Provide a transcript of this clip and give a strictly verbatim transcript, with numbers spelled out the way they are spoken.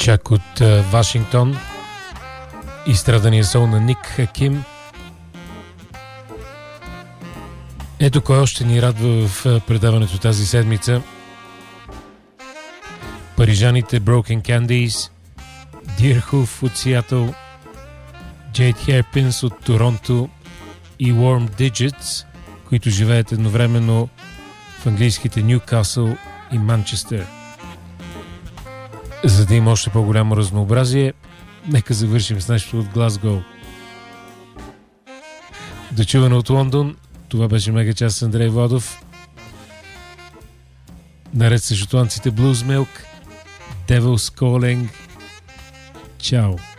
Чак от uh, Вашингтон, изстрадания сол на Ник Хаким. Ето кой още ни радва в предаването тази седмица. Парижаните Broken Candies, Deerhoof от Сиатъл, Jade Hairpins от Торонто и Warm Digits, които живеят едновременно в английските Нюкасъл и Манчестър. За да има още по-голямо разнообразие, нека завършим с нещо от Глазгоу. Дочуване от Лондон, това беше Мега час с Андрей Владов. Наред с шотландците Blues Milk, Devil's Calling. Чао!